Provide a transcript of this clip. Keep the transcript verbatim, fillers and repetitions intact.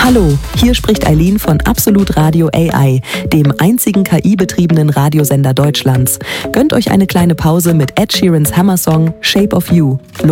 Hallo, hier spricht Eileen von Absolut Radio A I, dem einzigen K I-betriebenen Radiosender Deutschlands. Gönnt euch eine kleine Pause mit Ed Sheerans Hammersong Shape of You.